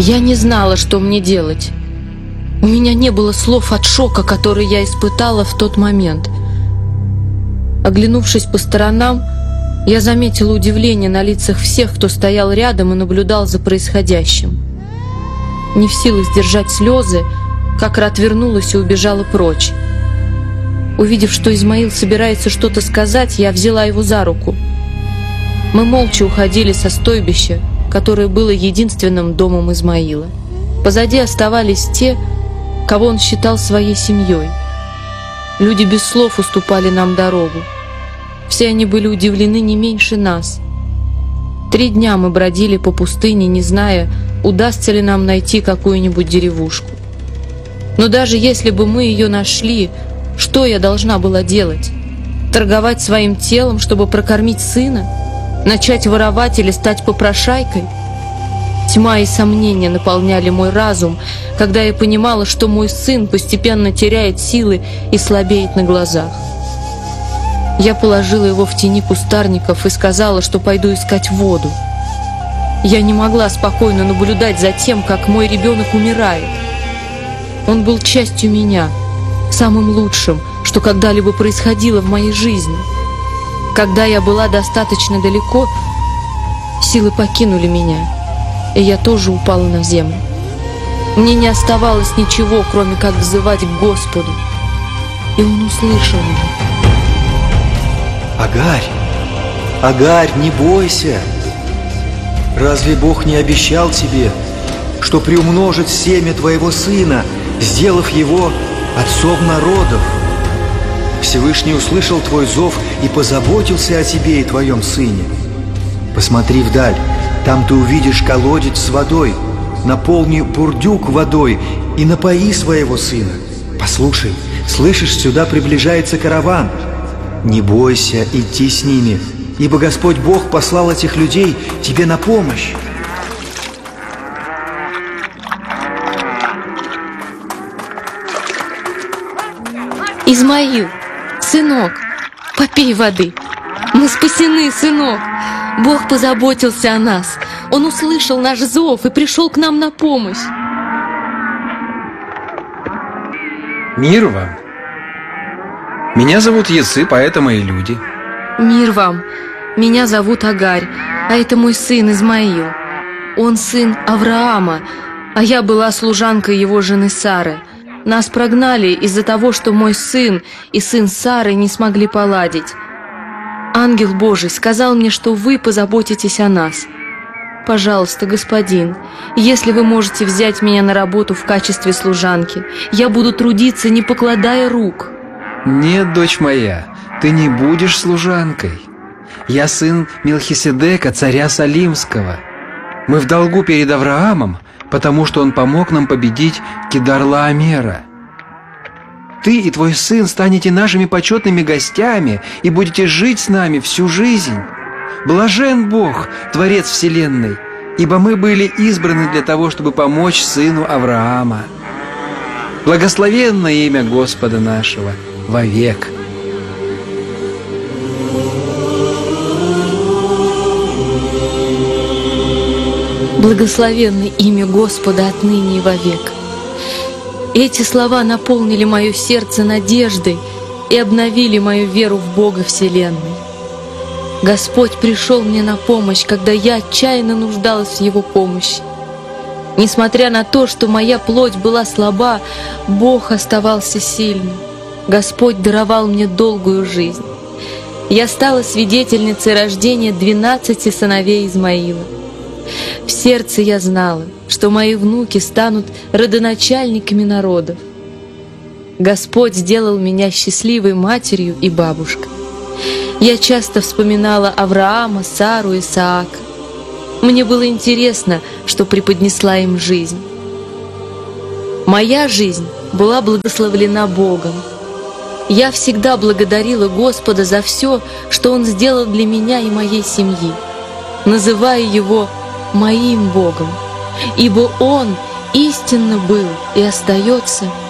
Я не знала, что мне делать. У меня не было слов от шока, который я испытала в тот момент. Оглянувшись по сторонам, я заметила удивление на лицах всех, кто стоял рядом и наблюдал за происходящим. Не в силах сдержать слезы, Какра отвернулась и убежала прочь. Увидев, что Измаил собирается что-то сказать, я взяла его за руку. Мы молча уходили со стойбища, которое было единственным домом Измаила. Позади оставались те, кого он считал своей семьей. Люди без слов уступали нам дорогу. Все они были удивлены не меньше нас. 3 дня мы бродили по пустыне, не зная, удастся ли нам найти какую-нибудь деревушку. Но даже если бы мы ее нашли, что я должна была делать? Торговать своим телом, чтобы прокормить сына? Начать воровать или стать попрошайкой? Тьма и сомнения наполняли мой разум, когда я понимала, что мой сын постепенно теряет силы и слабеет на глазах. Я положила его в тени кустарников и сказала, что пойду искать воду. Я не могла спокойно наблюдать за тем, как мой ребенок умирает. Он был частью меня, самым лучшим, что когда-либо происходило в моей жизни. Когда я была достаточно далеко, силы покинули меня, и я тоже упала на землю. Мне не оставалось ничего, кроме как взывать к Господу, и Он услышал меня. Агарь, Агарь, не бойся! Разве Бог не обещал тебе, что приумножит семя твоего сына, сделав его отцом народов? Всевышний услышал твой зов и позаботился о тебе и твоем сыне. Посмотри вдаль, там ты увидишь колодец с водой. Наполни бурдюк водой и напои своего сына. Послушай, слышишь, сюда приближается караван. Не бойся идти с ними, ибо Господь Бог послал этих людей тебе на помощь. Измаил, сынок, попей воды. Мы спасены, сынок. Бог позаботился о нас. Он услышал наш зов и пришел к нам на помощь. Мир вам. Меня зовут Ецы, поэт, мои люди. Мир вам. Меня зовут Агарь, а это мой сын Измаил. Он сын Авраама, а я была служанкой его жены Сары. Нас прогнали из-за того, что мой сын и сын Сары не смогли поладить. Ангел Божий сказал мне, что вы позаботитесь о нас. Пожалуйста, господин, если вы можете взять меня на работу в качестве служанки, я буду трудиться, не покладая рук. Нет, дочь моя, ты не будешь служанкой. Я сын Мелхиседека, царя Салимского. Мы в долгу перед Авраамом, потому что он помог нам победить Кедар-Лаомера. Ты и твой сын станете нашими почетными гостями и будете жить с нами всю жизнь. Блажен Бог, Творец Вселенной, ибо мы были избраны для того, чтобы помочь сыну Авраама. Благословенное имя Господа нашего вовек. Благословенно имя Господа отныне и вовек. Эти слова наполнили мое сердце надеждой и обновили мою веру в Бога Вселенной. Господь пришел мне на помощь, когда я отчаянно нуждалась в Его помощи. Несмотря на то, что моя плоть была слаба, Бог оставался сильным. Господь даровал мне долгую жизнь. Я стала свидетельницей рождения 12 сыновей Измаила. В сердце я знала, что мои внуки станут родоначальниками народов. Господь сделал меня счастливой матерью и бабушкой. Я часто вспоминала Авраама, Сару, Исаака. Мне было интересно, что преподнесла им жизнь. Моя жизнь была благословлена Богом. Я всегда благодарила Господа за все, что Он сделал для меня и моей семьи, называя Его моим Богом, ибо Он истинно был и остается